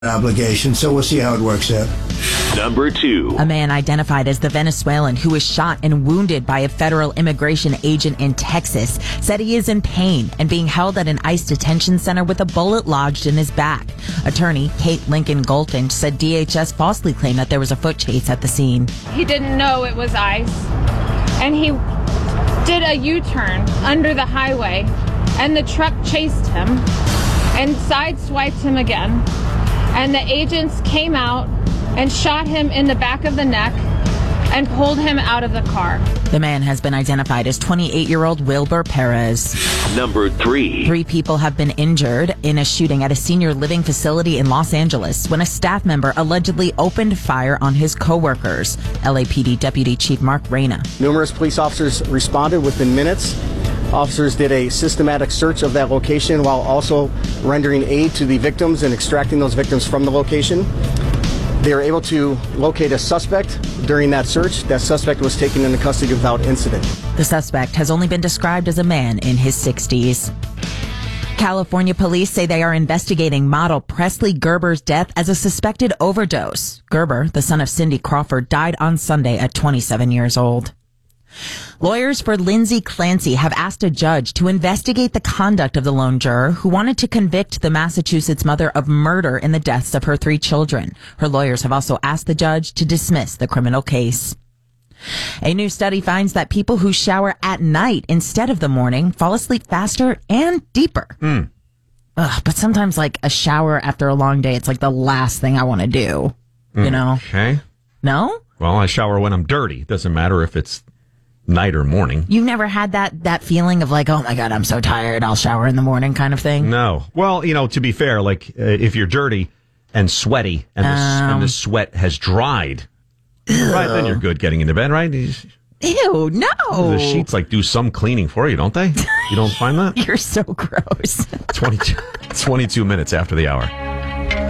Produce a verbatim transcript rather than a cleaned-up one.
obligation, so we'll see how it works out. Number two. A man identified as the Venezuelan who was shot and wounded by a federal immigration agent in Texas said he is in pain and being held at an ICE detention center with a bullet lodged in his back. Attorney Kate Lincoln Golton said D H S falsely claimed that there was a foot chase at the scene. He didn't know it was ICE, and he did a U-turn under the highway, and the truck chased him and sideswiped him again. And the agents came out and shot him in the back of the neck and pulled him out of the car. The man has been identified as twenty-eight-year-old Wilbur Perez. Number three. Three people have been injured in a shooting at a senior living facility in Los Angeles when a staff member allegedly opened fire on his coworkers. L A P D Deputy Chief Mark Reyna. Numerous police officers responded within minutes. Officers did a systematic search of that location while also rendering aid to the victims and extracting those victims from the location. They were able to locate a suspect during that search. That suspect was taken into custody without incident. The suspect has only been described as a man in his sixties. California police say they are investigating model Presley Gerber's death as a suspected overdose. Gerber, the son of Cindy Crawford, died on Sunday at twenty-seven years old. Lawyers for Lindsay Clancy have asked a judge to investigate the conduct of the lone juror who wanted to convict the Massachusetts mother of murder in the deaths of her three children. Her lawyers have also asked the judge to dismiss the criminal case. A new study finds that people who shower at night instead of the morning fall asleep faster and deeper. Mm. Ugh, but sometimes, like, a shower after a long day, it's like the last thing I want to do, you Mm, know? Okay. No? Well, I shower when I'm dirty. Doesn't matter if it's night or morning. You've never had that that feeling of like, oh my God, I'm so tired, I'll shower in the morning kind of thing? No. Well, you know, to be fair, like uh, if you're dirty and sweaty and, the, Um. and the sweat has dried, right, then you're good getting into bed, right? Ew, no. The sheets like do some cleaning for you, don't they? You don't find that? You're so gross. twenty-two, twenty-two minutes after the hour.